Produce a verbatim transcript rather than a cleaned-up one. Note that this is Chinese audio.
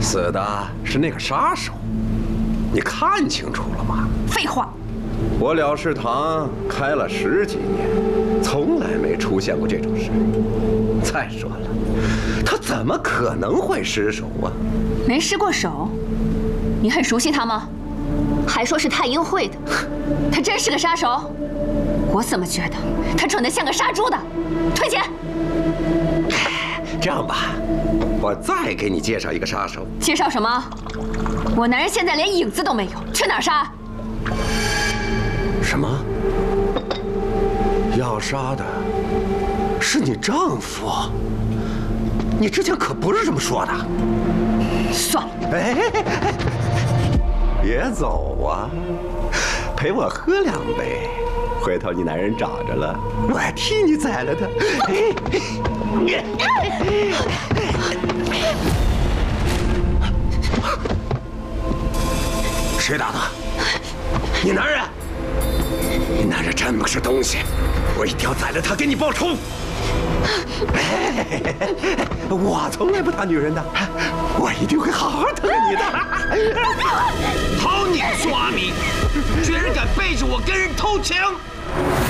死的是那个杀手，你看清楚了吗？ 废话。 我了事堂开了十几年，从来没出现过这种事。再说了，他怎么可能会失手啊？ 没失过手？你很熟悉他吗？还说是太医会的，他真是个杀手？我怎么觉得他蠢得像个杀猪的？退钱！ 这样吧，我再给你介绍一个杀手。 介绍什么？我男人现在连影子都没有，去哪儿杀？ 什么？要杀的是你丈夫？你之前可不是这么说的。 算了， 哎，别走啊，陪我喝两杯。回头你男人找着了，我还替你宰了他。谁打的？你男人？你男人真不是东西，我一定要宰了他，给你报仇。我从来不打女人的，我一定会好好疼你的。 好你苏阿米，居然敢背着我跟人偷情！